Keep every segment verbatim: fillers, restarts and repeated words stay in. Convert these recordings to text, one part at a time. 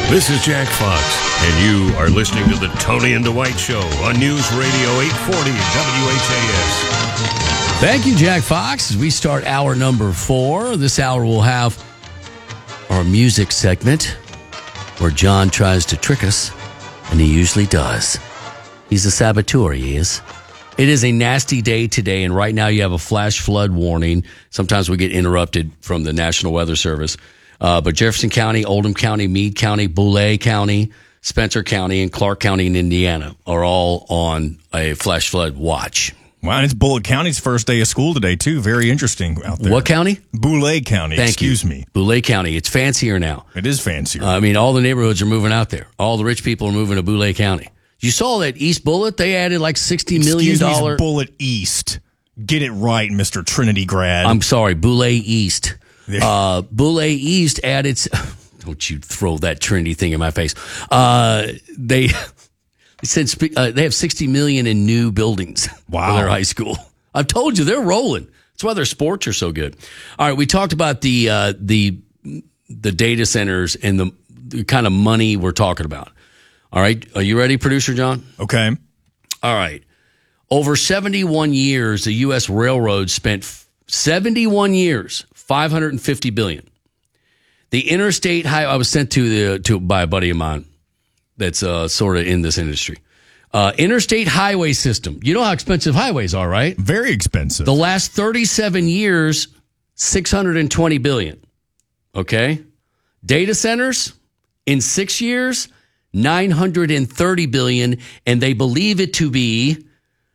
This is Jack Fox, and you are listening to the Tony and Dwight Show on News Radio eight forty W H A S. Thank you, Jack Fox. As we start hour number four, this hour we'll have our music segment where John tries to trick us, and he usually does. He's a saboteur, he is. It is a nasty day today, and right now you have a flash flood warning. Sometimes we get interrupted from the National Weather Service. Uh, but Jefferson County, Oldham County, Meade County, Boulay County, Spencer County, and Clark County in Indiana are all on a flash flood watch. Wow, and it's Bullitt County's first day of school today, too. Very interesting out there. What county? Boulay County, Thank excuse you. me. Boulay County. It's fancier now. It is fancier. Uh, I mean, all the neighborhoods are moving out there. All the rich people are moving to Boulay County. You saw that East Bullitt, they added like sixty million dollars. Excuse me, Bullitt East. Get it right, Mister Trinity grad. I'm sorry, Boulay East. Uh, Boulay East added, don't you throw that Trinity thing in my face. Uh, they, they said uh, they have sixty million in new buildings wow. for their high school. I've told you they're rolling. That's why their sports are so good. All right, we talked about the uh, the the data centers and the, the kind of money we're talking about. All right, are you ready, Producer John? Okay. All right. Over seventy-one years, the U S railroads spent seventy-one years, five hundred fifty billion dollars. The interstate highway, I was sent to the to by a buddy of mine that's uh, sort of in this industry. Uh, interstate highway system. You know how expensive highways are, right? Very expensive. The last thirty-seven years, six hundred twenty billion dollars. Okay? Data centers, in six years, nine hundred thirty billion dollars, and they believe it to be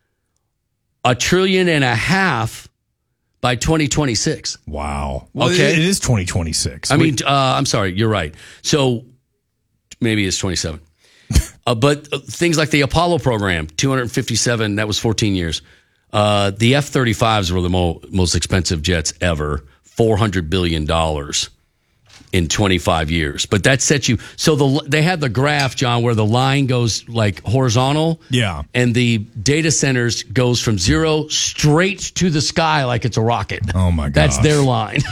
a trillion and a half by twenty twenty-six. Wow. Well, Okay. It is twenty twenty-six. I mean, uh, I'm sorry, you're right. So maybe it's twenty-seven. uh, but uh, things like the Apollo program, two hundred fifty-seven, that was fourteen years. Uh, the F thirty-fives were the mo- most expensive jets ever, four hundred billion dollars in twenty-five years. But that sets you, so the they had the graph, John, where the line goes like horizontal. Yeah. And the data centers goes from zero straight to the sky like it's a rocket. Oh, my That's gosh. their line.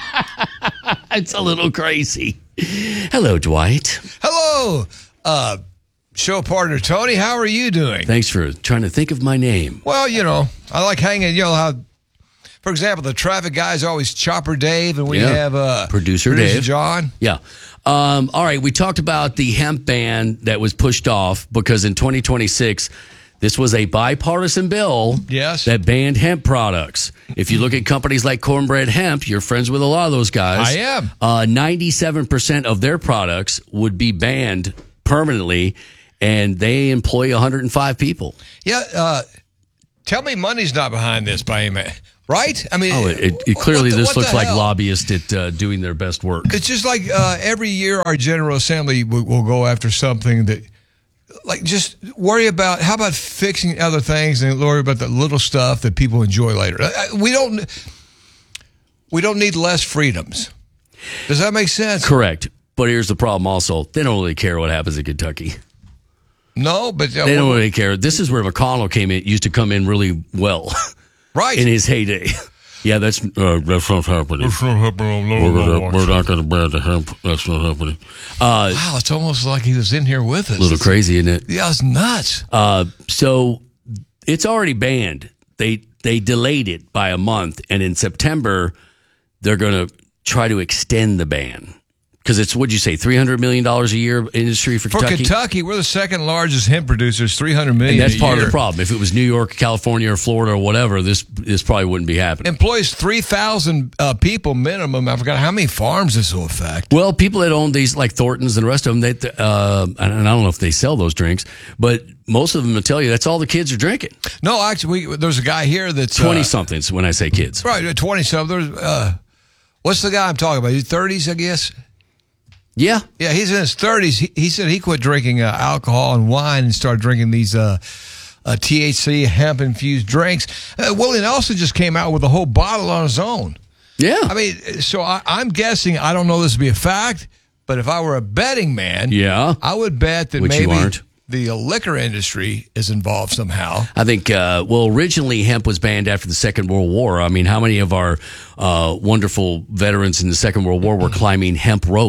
It's a little crazy. Hello, Dwight. Hello, uh, show partner Tony. How are you doing? Thanks for trying to think of my name. Well, you know, I like hanging, you know, how, for example, the traffic guy is always Chopper Dave, and we Yeah. have uh, Producer producer Dave. John. Yeah. Um, all right. We talked about the hemp ban that was pushed off because in twenty twenty-six, this was a bipartisan bill Yes. that banned hemp products. If you look at companies like Cornbread Hemp, you're friends with a lot of those guys. I am. Uh, ninety-seven percent of their products would be banned permanently, and they employ one hundred five people. Yeah, uh, tell me money's not behind this by any man, right? I mean, Oh, it, it, it clearly what the- this what looks the like hell? lobbyists at uh, doing their best work. It's just like uh, every year our General Assembly will, will go after something that, like, just worry about, how about fixing other things and worry about the little stuff that people enjoy later. Uh, We don't, we don't need less freedoms. Does that make sense? Correct. But here's the problem also. They don't really care what happens in Kentucky. No, but uh, They don't really care. This is where McConnell came in, used to come in really well right. in his heyday. Yeah, that's uh, that's not happening. That's not happening. No, We're, no, gonna, no. we're not going to ban the hemp. That's not happening. Uh, Wow, it's almost like he was in here with us. a little crazy, isn't it? Yeah, it's nuts. Uh, so it's already banned. They they delayed it by a month, and in September they're going to try to extend the ban because it's, what'd you say, three hundred million dollars a year industry for For Kentucky. Kentucky, we're the second largest hemp producers, three hundred million And that's a part year. of the problem. If it was New York, California, or Florida, or whatever, this this probably wouldn't be happening. Employs three thousand uh, people minimum. I forgot how many farms this will affect. Well, people that own these, like Thornton's and the rest of them, they, uh, and I don't know if they sell those drinks, but most of them will tell you that's all the kids are drinking. No, actually, we, there's a guy here that's twenty-somethings when I say kids. Uh, right, twenty-something. There's, uh, what's the guy I'm talking about? He's thirties, I guess? Yeah. Yeah, he's in his thirties. He, he said he quit drinking uh, alcohol and wine and started drinking these uh, uh, T H C hemp-infused drinks. Uh, Willie Nelson just came out with a whole bottle on his own. Yeah. I mean, so I, I'm guessing, I don't know this to be a fact, but if I were a betting man, Yeah. I would bet that Which you maybe aren't. the uh, liquor industry is involved somehow. I think, uh, well, originally hemp was banned after the Second World War. I mean, how many of our uh, wonderful veterans in the Second World War were climbing hemp ropes?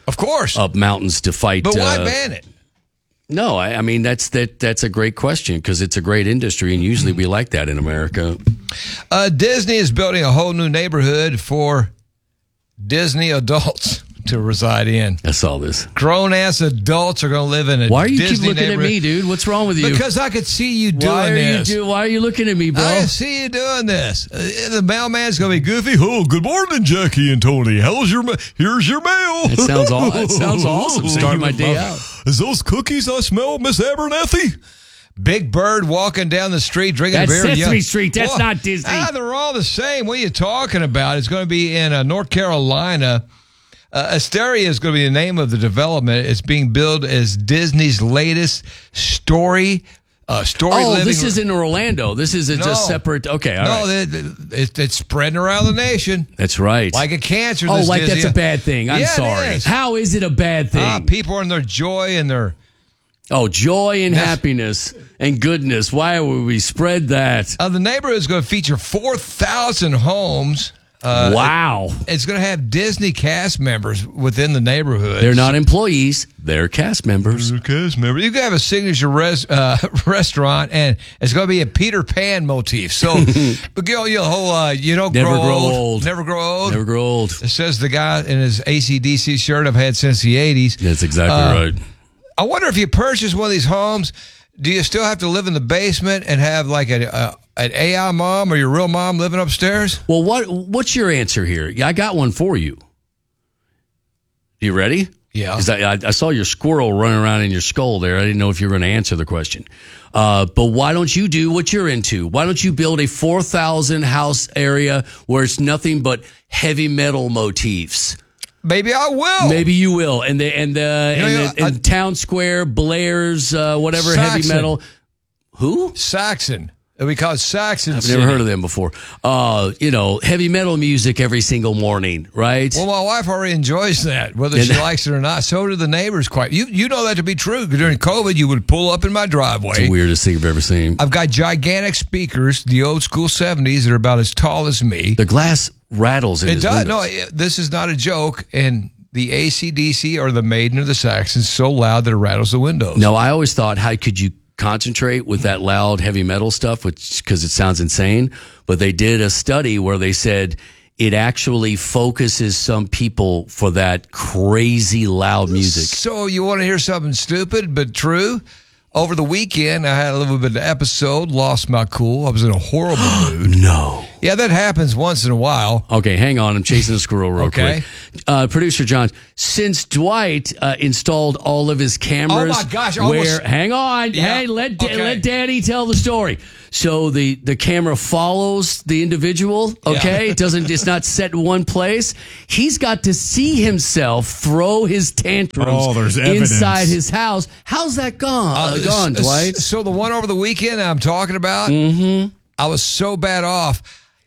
Of course. up mountains to fight. But why uh, ban it? No, I, I mean that's that. That's a great question because it's a great industry, and usually we like that in America. Uh, Disney is building a whole new neighborhood for Disney adults to reside in. I saw this. Grown-ass adults are going to live in a Why are you Disney keep looking at neighborhood. me, dude? What's wrong with you? Because I could see you doing why are this. you do, Why are you looking at me, bro? I see you doing this. Uh, the mailman's going to be goofy. Oh, good morning, Jackie and Tony. How's your ma- Here's your mail. It sounds aw- it sounds awesome. Starting my day out. Is those cookies I smell, Miss Abernathy? Big Bird walking down the street drinking That's a beer. Sesame young- Street. That's Well, not Disney. Ah, they're all the same. What are you talking about? It's going to be in uh, North Carolina. Uh, Asteria is going to be the name of the development. It's being billed as Disney's latest story. Uh, story Oh, living. this is in Orlando. This is a No. just separate. Okay, all no, right. they- they- it, it's spreading around the nation That's right. like a cancer. oh, this like Disney- that's a bad thing. I'm Yeah, it sorry. is. How is it a bad thing? Ah, people are in their joy and their. oh, joy and Yes. happiness and goodness. Why would we spread that? Uh, the neighborhood is going to feature four thousand homes. Uh, wow. It's going to have Disney cast members within the neighborhood. They're not employees. They're cast members. They're cast members. You can have a signature res, uh, restaurant, and it's going to be a Peter Pan motif. So, but you know, you know, uh, you don't Never grow, grow old. old. Never grow old. Never grow old. It says the guy in his A C D C shirt I've had since the eighties. That's exactly Uh, right. I wonder if you purchase one of these homes, do you still have to live in the basement and have like a, a an A I mom or your real mom living upstairs? Well, what what's your answer here? Yeah, I got one for you. You ready? Yeah. 'Cause I, I, I saw your squirrel running around in your skull there. I didn't know if you were going to answer the question. Uh, but why don't you do what you're into? Why don't you build a four thousand house area where it's nothing but heavy metal motifs? Maybe I will. Maybe you will. And the and the You know, and, you the, know, and I- Town Square, Blair's, uh, whatever heavy Saxon. metal. Who? Saxon. We call it Saxon. I've never heard of them before. Uh, you know, heavy metal music every single morning, right? Well, my wife already enjoys that, whether And- she likes it or not. So do the neighbors. Quite you, you know that to be true. During COVID, you would pull up in my It's driveway. the weirdest thing I've ever seen. I've got gigantic speakers, the old school seventies, that are about as tall as me. The glass rattles in It his does. windows. No, it- this is not a joke. And the A C D C or the Maiden or the Saxons so loud that it rattles the windows. No, I always thought, how could you concentrate with that loud heavy metal stuff, which because it sounds insane. But they did a study where they said it actually focuses some people for that crazy loud music. So you want to hear something stupid but true? Over the weekend, I had a little bit of episode, lost my cool. I was in a horrible mood. No. Yeah, that happens once in a while. Okay, hang on. I'm chasing the squirrel real Okay. quick. Uh, Producer John, since Dwight uh, installed all of his cameras, Oh my gosh, I where almost- hang on, Yeah, hey, let da- okay. let Daddy tell the story. So the the camera follows the individual. Okay, Yeah. it doesn't. It's not set in one place. He's got to see himself throw his tantrums Oh, there's evidence. inside his house. How's that gone? Uh, gone, s- Dwight. So the one over the weekend I'm talking about, mm-hmm. I was so bad off.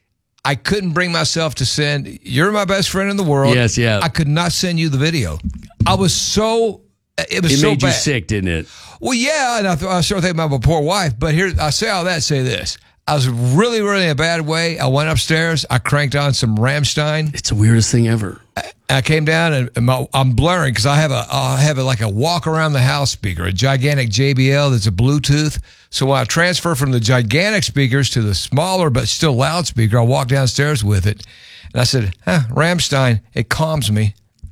I couldn't bring myself to send. You're my best friend in the world. Yes, yeah. I could not send you the video. I was so. It was It so made bad. you sick, didn't it? Well, yeah, and I, th- I started thinking about my poor wife. But here, I say all that. to Say this: I was really, really in a bad way. I went upstairs. I cranked on some Rammstein. It's the weirdest thing ever. I came down and and my, I'm blurring because I have a I have a, like a walk around the house speaker, a gigantic J B L that's a Bluetooth. So when I transfer from the gigantic speakers to the smaller but still loud speaker, I walk downstairs with it, and I said, huh, "Rammstein, it calms me,"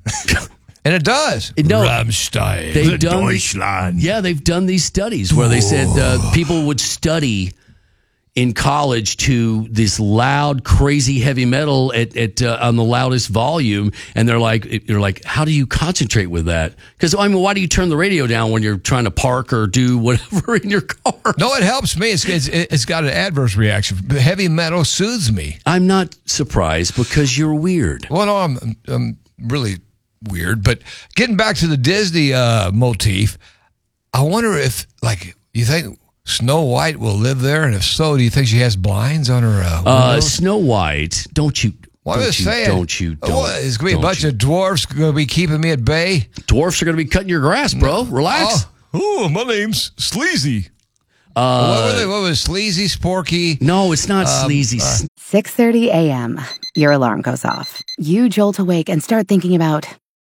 and it does. No. Rammstein. They've done these, yeah, they've done these studies where they said uh, people would study in college to this loud, crazy heavy metal at, at uh, on the loudest volume, and they're like, you're like, how do you concentrate with that? Because I mean, why do you turn the radio down when you're trying to park or do whatever in your car? No, it helps me. It's, it's it's got an adverse reaction. Heavy metal soothes me. I'm not surprised because you're weird. Well, no, I'm I'm really weird. But getting back to the Disney uh, motif, I wonder if, like, you think Snow White will live there, and if so, do you think she has blinds on her uh, Uh, windows? Snow White, don't you? Well, I'm don't just you, saying. Don't you? Don't, Well, it's gonna be a don't bunch you. of dwarfs going to be keeping me at bay. Dwarfs are going to be cutting your grass, bro. Relax. Oh, my name's Sleazy. Uh, what, were they, what was Sleazy, Sporky? No, it's not Um, sleazy. uh, six thirty a.m. Your alarm goes off. You jolt awake and start thinking about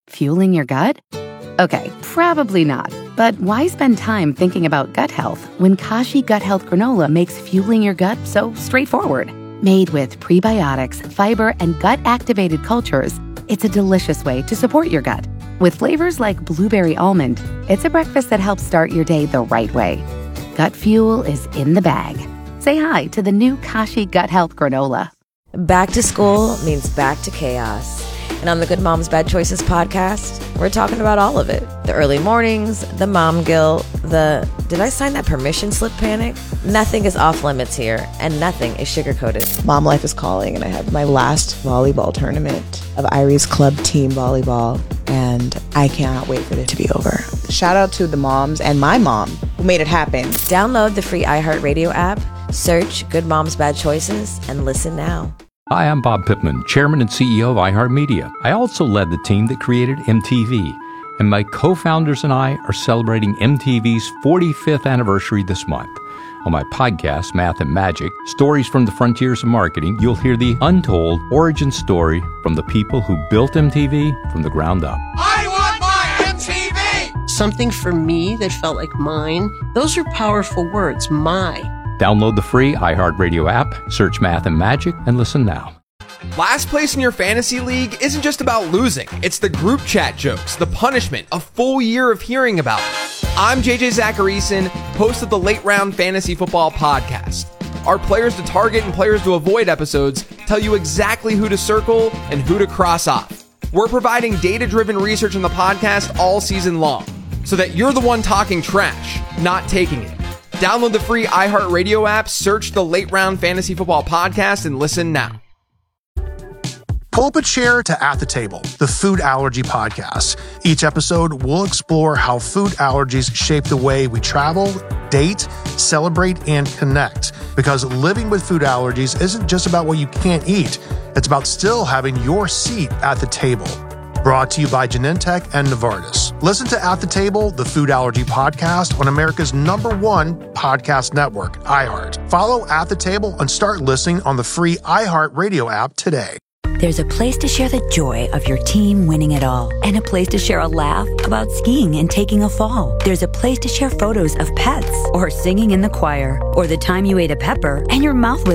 Fueling your gut? Okay, probably not. But why spend time thinking about gut health when Kashi Gut Health Granola makes fueling your gut so straightforward? Made with prebiotics, fiber, and gut-activated cultures, it's a delicious way to support your gut. With flavors like blueberry almond, it's a breakfast that helps start your day the right way. Gut fuel is in the bag. Say hi to the new Kashi Gut Health Granola. Back to school means back to chaos. And on the Good Moms Bad Choices podcast, we're talking about all of it. The early mornings, the mom guilt, the did I sign that permission slip panic? Nothing is off limits here, and nothing is sugar-coated. Mom life is calling, and I have my last volleyball tournament of Irie's club team volleyball, and I cannot wait for it to be over. Shout out to the moms and my mom who made it happen. Download the free iHeartRadio app, search Good Moms Bad Choices, and listen now. Hi, I'm Bob Pittman, Chairman and C E O of iHeartMedia. I also led the team that created M T V, and my co-founders and I are celebrating M T V's forty-fifth anniversary this month. On my podcast, Math and Magic, Stories from the Frontiers of Marketing, you'll hear the untold origin story from the people who built M T V from the ground up. I want my M T V! Something for me that felt like mine. Those are powerful words, my. Download the free iHeartRadio app, search Math and Magic, and listen now. Last place in your fantasy league isn't just about losing. It's the group chat jokes, the punishment, a full year of hearing about it. I'm J J Zacharyson, host of the Late Round Fantasy Football Podcast. Our players to target and players to avoid episodes tell you exactly who to circle and who to cross off. We're providing data-driven research on the podcast all season long, so that you're the one talking trash, not taking it. Download the free iHeartRadio app, search the Late Round Fantasy Football Podcast, and listen now. Pull up a chair to At the Table, the food allergy podcast. Each episode, we'll explore how food allergies shape the way we travel, date, celebrate, and connect. Because living with food allergies isn't just about what you can't eat. It's about still having your seat at the table. Brought to you by Genentech and Novartis. Listen to At the Table, the food allergy podcast on America's number one podcast network, iHeart. Follow At the Table and start listening on the free iHeart Radio app today. There's a place to share the joy of your team winning it all, and a place to share a laugh about skiing and taking a fall. There's a place to share photos of pets, or singing in the choir, or the time you ate a pepper and your mouth was